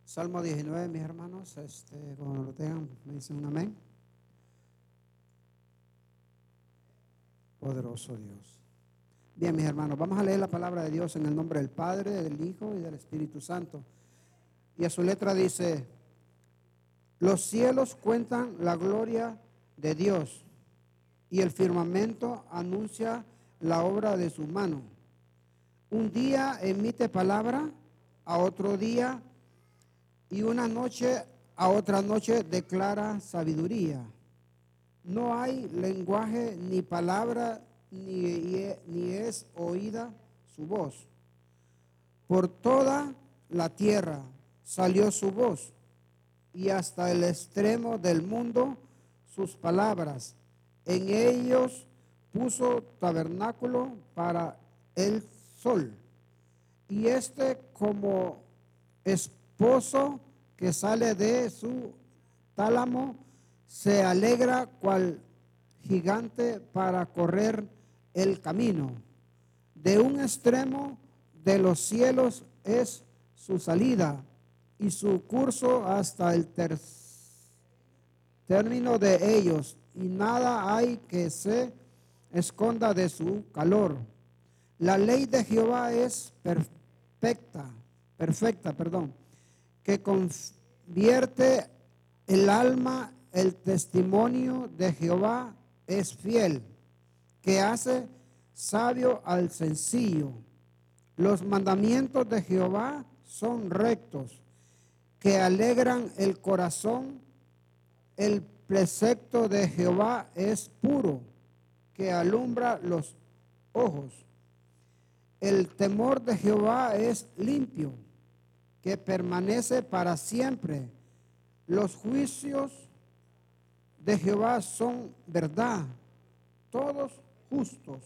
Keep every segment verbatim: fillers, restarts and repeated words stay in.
Salmo diecinueve, mis hermanos, este, cuando lo tengan, me dicen un amén. Poderoso Dios. Bien, mis hermanos, vamos a leer la palabra de Dios en el nombre del Padre, del Hijo y del Espíritu Santo. Y a su letra dice: los cielos cuentan la gloria de Dios, y el firmamento anuncia la obra de su mano. Un día emite palabra, a otro día, y una noche a otra noche declara sabiduría. No hay lenguaje ni palabra, ni, ni es oída su voz. Por toda la tierra salió su voz, y hasta el extremo del mundo sus palabras. En ellos puso tabernáculo para el sol, y este como esposo que sale de su tálamo se alegra cual gigante para correr el camino. De un extremo de los cielos es su salida, y su curso hasta el ter- término de ellos, y nada hay que se esconda de su calor. La ley de Jehová es perfecta, perfecta, perdón, que convierte el alma. El testimonio de Jehová es fiel, que hace sabio al sencillo. Los mandamientos de Jehová son rectos, que alegran el corazón. El precepto de Jehová es puro, que alumbra los ojos. El temor de Jehová es limpio, que permanece para siempre. Los juicios de Jehová son verdad, todos justos.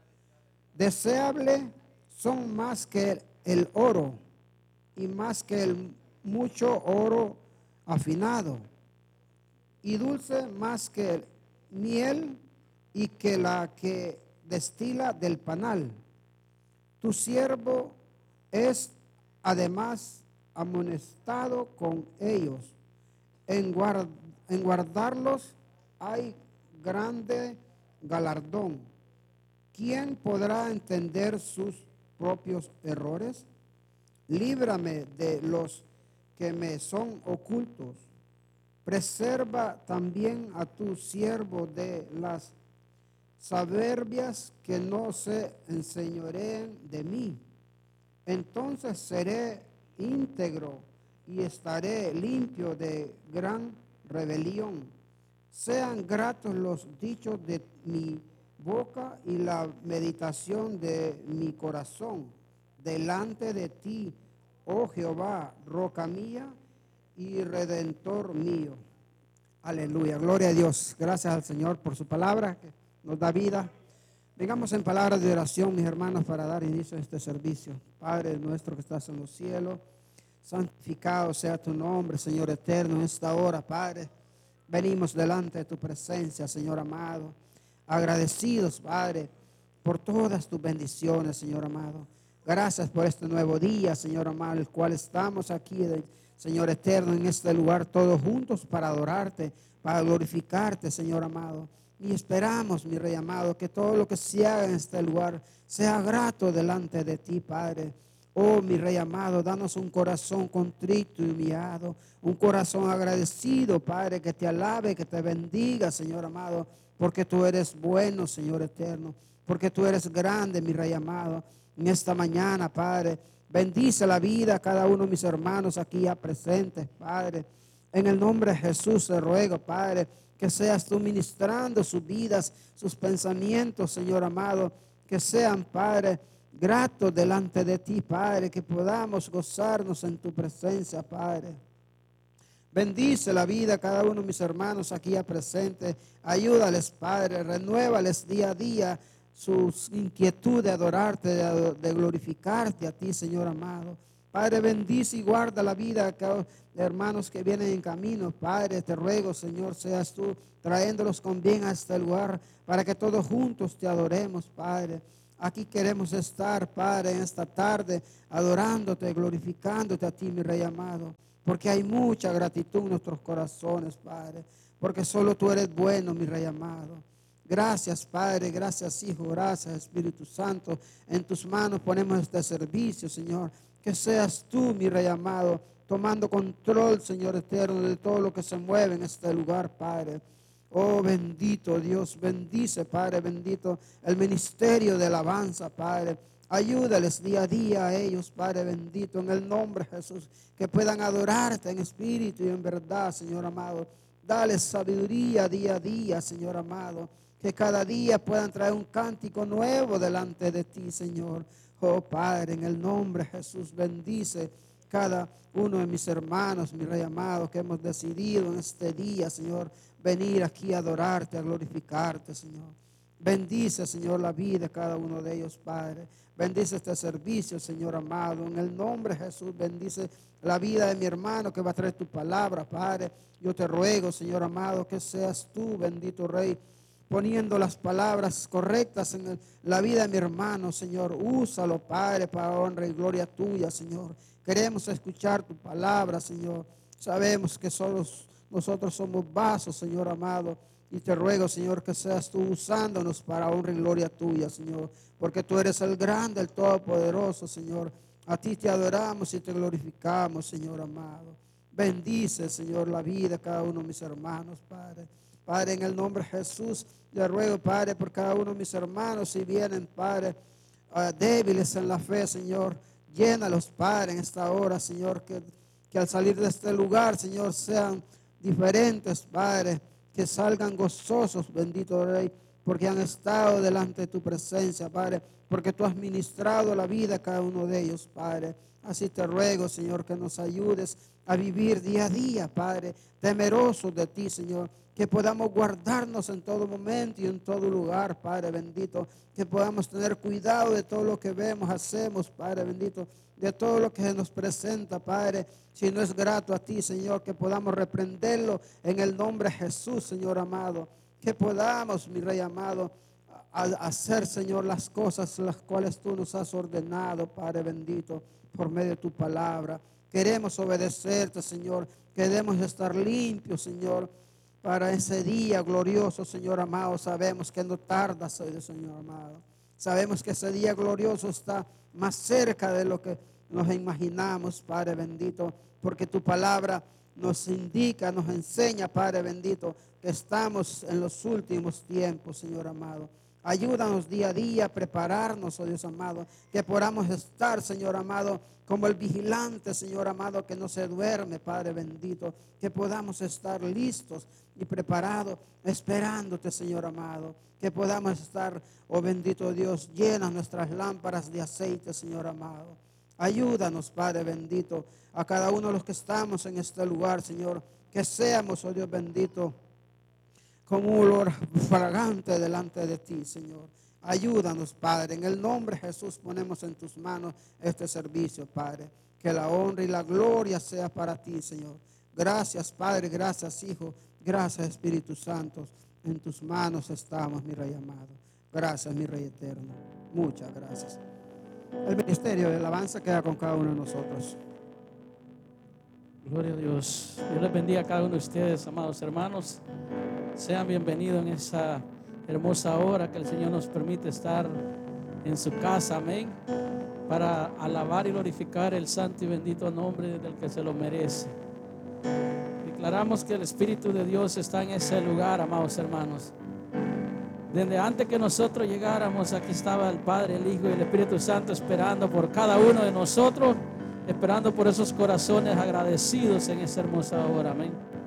Deseable son más que el oro, y más que el mucho oro afinado, y dulce más que el miel, y que la que destila del panal. Tu siervo es además amonestado con ellos. En, guard, en guardarlos hay grande galardón. ¿Quién podrá entender sus propios errores? Líbrame de los que me son ocultos. Preserva también a tu siervo de las soberbias, que no se enseñoreen de mí. Entonces seré íntegro y estaré limpio de gran rebelión. Sean gratos los dichos de mi boca y la meditación de mi corazón delante de ti, oh Jehová, roca mía y redentor mío. Aleluya, gloria a Dios. Gracias al Señor por su palabra que nos da vida. Vengamos en palabras de oración, mis hermanos, para dar inicio a este servicio. Padre nuestro que estás en los cielos, santificado sea tu nombre, Señor eterno. En esta hora, Padre, venimos delante de tu presencia, Señor amado, agradecidos, Padre, por todas tus bendiciones, Señor amado. Gracias por este nuevo día, Señor amado, el cual estamos aquí, Señor eterno, en este lugar todos juntos para adorarte, para glorificarte, Señor amado. Y esperamos, mi Rey amado, que todo lo que se haga en este lugar sea grato delante de ti, Padre. Oh, mi Rey amado, danos un corazón contrito y humillado, un corazón agradecido, Padre, que te alabe, que te bendiga, Señor amado, porque tú eres bueno, Señor eterno, porque tú eres grande, mi Rey amado. En esta mañana, Padre, bendice la vida a cada uno de mis hermanos aquí ya presentes, Padre. En el nombre de Jesús te ruego, Padre, que seas tú ministrando sus vidas, sus pensamientos, Señor amado, que sean, Padre, gratos delante de ti, Padre, que podamos gozarnos en tu presencia, Padre. Bendice la vida a cada uno de mis hermanos aquí ya presentes. Ayúdales, Padre, renuévales día a día sus inquietudes de adorarte, de, de glorificarte a ti, Señor amado. Padre, bendice y guarda la vida de cada hermanos que vienen en camino. Padre, te ruego, Señor, seas tú trayéndolos con bien a este lugar para que todos juntos te adoremos, Padre. Aquí queremos estar, Padre, en esta tarde, adorándote, glorificándote a ti, mi Rey amado. Porque hay mucha gratitud en nuestros corazones, Padre. Porque solo tú eres bueno, mi Rey amado. Gracias, Padre, gracias, Hijo, gracias, Espíritu Santo. En tus manos ponemos este servicio, Señor. Que seas tú, mi Rey amado, tomando control, Señor eterno, de todo lo que se mueve en este lugar, Padre. Oh, bendito Dios, bendice, Padre, bendito el ministerio de alabanza, Padre. Ayúdales día a día a ellos, Padre bendito, en el nombre de Jesús, que puedan adorarte en espíritu y en verdad, Señor amado. Dale sabiduría día a día, Señor amado. Que cada día puedan traer un cántico nuevo delante de ti, Señor. Oh Padre, en el nombre de Jesús, bendice cada uno de mis hermanos, mi Rey amado, que hemos decidido en este día, Señor, venir aquí a adorarte, a glorificarte, Señor. Bendice, Señor, la vida de cada uno de ellos, Padre. Bendice este servicio, Señor amado. En el nombre de Jesús, bendice la vida de mi hermano que va a traer tu palabra, Padre. Yo te ruego, Señor amado, que seas tú, bendito Rey, poniendo las palabras correctas en el, la vida de mi hermano, Señor. Úsalo, Padre, para honra y gloria tuya, Señor. Queremos escuchar tu palabra, Señor. Sabemos que solos nosotros somos vasos, Señor amado. Y te ruego, Señor, que seas tú usándonos para honra y gloria tuya, Señor. Porque tú eres el grande, el todopoderoso, Señor. A ti te adoramos y te glorificamos, Señor amado. Bendice, Señor, la vida de cada uno de mis hermanos, Padre. Padre, en el nombre de Jesús, le ruego, Padre, por cada uno de mis hermanos, si vienen, Padre, uh, débiles en la fe, Señor, llénalos, Padre, en esta hora, Señor, que, que al salir de este lugar, Señor, sean diferentes, Padre, que salgan gozosos, bendito Rey, porque han estado delante de tu presencia, Padre, porque tú has ministrado la vida a cada uno de ellos, Padre. Así te ruego, Señor, que nos ayudes a vivir día a día, Padre, temerosos de ti, Señor, que podamos guardarnos en todo momento y en todo lugar, Padre bendito, que podamos tener cuidado de todo lo que vemos, hacemos, Padre bendito, de todo lo que se nos presenta, Padre, si no es grato a ti, Señor, que podamos reprenderlo en el nombre de Jesús, Señor amado, que podamos, mi Rey amado, a hacer, Señor, las cosas las cuales tú nos has ordenado, Padre bendito, por medio de tu palabra. Queremos obedecerte, Señor, queremos estar limpios, Señor, para ese día glorioso, Señor amado. Sabemos que no tarda, Señor amado. Sabemos que ese día glorioso está más cerca de lo que nos imaginamos, Padre bendito, porque tu palabra nos indica, nos enseña, Padre bendito, que estamos en los últimos tiempos, Señor amado. Ayúdanos día a día a prepararnos, oh Dios amado, que podamos estar, Señor amado, como el vigilante, Señor amado, que no se duerme, Padre bendito, que podamos estar listos y preparados, esperándote, Señor amado, que podamos estar, oh bendito Dios, llenas nuestras lámparas de aceite, Señor amado. Ayúdanos, Padre bendito, a cada uno de los que estamos en este lugar, Señor, que seamos, oh Dios bendito, como un olor fragante delante de ti, Señor. Ayúdanos, Padre. En el nombre de Jesús ponemos en tus manos este servicio, Padre. Que la honra y la gloria sea para ti, Señor. Gracias, Padre. Gracias, Hijo. Gracias, Espíritu Santo. En tus manos estamos, mi Rey amado. Gracias, mi Rey eterno. Muchas gracias. El ministerio de alabanza queda con cada uno de nosotros. Gloria a Dios. Dios les bendiga a cada uno de ustedes, amados hermanos. Sean bienvenidos en esa hermosa hora que el Señor nos permite estar en su casa, amén, para alabar y glorificar el santo y bendito nombre del que se lo merece. Declaramos que el Espíritu de Dios está en ese lugar, amados hermanos. Desde antes que nosotros llegáramos, aquí estaba el Padre, el Hijo y el Espíritu Santo esperando por cada uno de nosotros, esperando por esos corazones agradecidos en esa hermosa hora, amén.